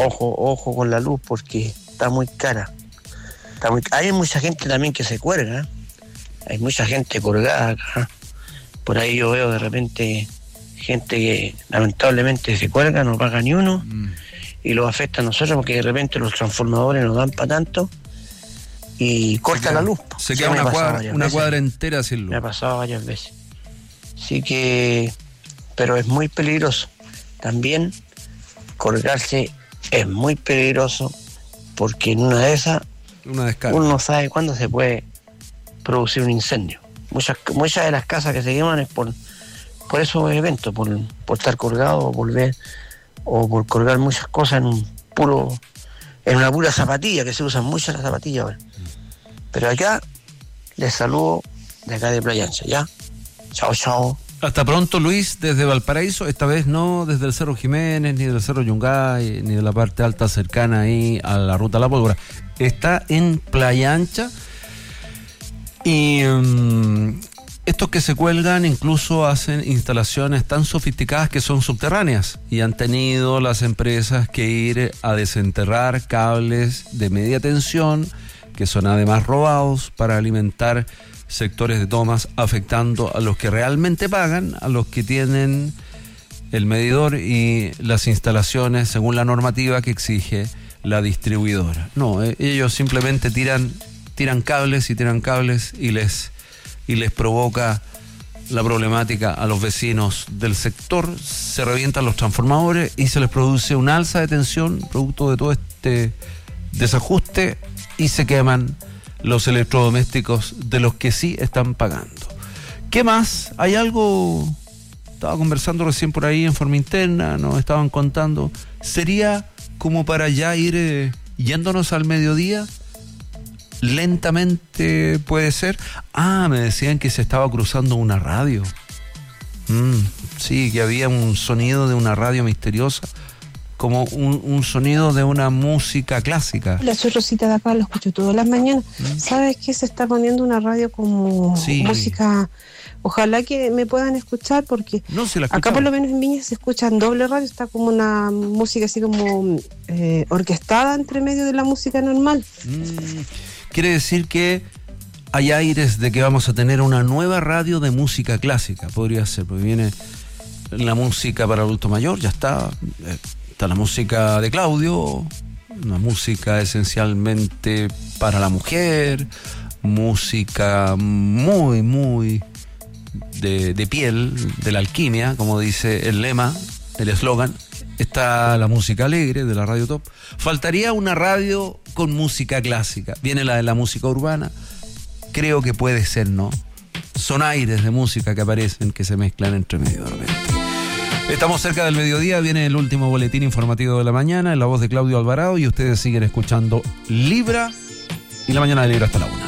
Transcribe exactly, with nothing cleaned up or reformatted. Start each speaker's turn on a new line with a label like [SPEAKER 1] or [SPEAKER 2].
[SPEAKER 1] ojo, ojo con la luz porque está muy cara. Está muy... Hay mucha gente también que se cuelga, ¿eh? Hay mucha gente colgada acá. Por ahí yo veo de repente gente que lamentablemente se cuelga, no paga ni uno, mm. y lo afecta a nosotros porque de repente los transformadores no dan para tanto y corta la luz.
[SPEAKER 2] Se queda una, cuadra, una cuadra entera sin luz.
[SPEAKER 1] Me ha pasado varias veces. Así que, pero es muy peligroso. También colgarse es muy peligroso porque en una de esas
[SPEAKER 2] una descarga.
[SPEAKER 1] Uno no sabe cuándo se puede producir un incendio. Muchas, muchas de las casas que se queman es por, por esos eventos, por, por estar colgado o por ver, o por colgar muchas cosas en un puro, en una pura zapatilla, que se usan mucho las zapatillas ahora. Pero acá les saludo de acá de Playa Ancha, ¿ya? Chao, chao.
[SPEAKER 2] Hasta pronto, Luis, desde Valparaíso, esta vez no desde el Cerro Jiménez, ni del Cerro Yungay, ni de la parte alta cercana ahí a la Ruta La Pólvora. Está en Playa Ancha. Y um, estos que se cuelgan incluso hacen instalaciones tan sofisticadas que son subterráneas y han tenido las empresas que ir a desenterrar cables de media tensión que son además robados para alimentar sectores de tomas, afectando a los que realmente pagan, a los que tienen el medidor y las instalaciones según la normativa que exige la distribuidora. No, ellos simplemente tiran tiran cables y tiran cables y les, y les provoca la problemática a los vecinos del sector. Se revientan los transformadores y se les produce un alza de tensión producto de todo este desajuste y se queman los electrodomésticos de los que sí están pagando. ¿Qué más? ¿Hay algo? Estaba conversando recién por ahí en forma interna, nos estaban contando. ¿Sería como para ya ir eh, yéndonos al mediodía? Lentamente puede ser. Ah, me decían que se estaba cruzando una radio. Mm, sí, que había un sonido de una radio misteriosa, como un, un sonido de una música clásica.
[SPEAKER 3] La soy Rosita de acá, lo escucho todas las mañanas. ¿Mm? ¿Sabes qué? Se está poniendo una radio como sí. música. Ojalá que me puedan escuchar porque
[SPEAKER 2] no, si la
[SPEAKER 3] acá por lo menos en Viña se escucha en doble radio, está como una música así como eh, orquestada entre medio de la música normal.
[SPEAKER 2] Mm. Quiere decir que hay aires de que vamos a tener una nueva radio de música clásica, podría ser, porque viene la música para adulto mayor, ya está, está la música de Claudio, una música esencialmente para la mujer, música muy, muy de, de piel, de la alquimia, como dice el lema, el eslogan. Está la música alegre de la Radio Top. Faltaría una radio con música clásica. Viene la de la música urbana. Creo que puede ser, ¿no? Son aires de música que aparecen, que se mezclan entre medio de repente. Estamos cerca del mediodía, viene el último boletín informativo de la mañana, en la voz de Claudio Alvarado, y ustedes siguen escuchando Libra y la mañana de Libra hasta la una.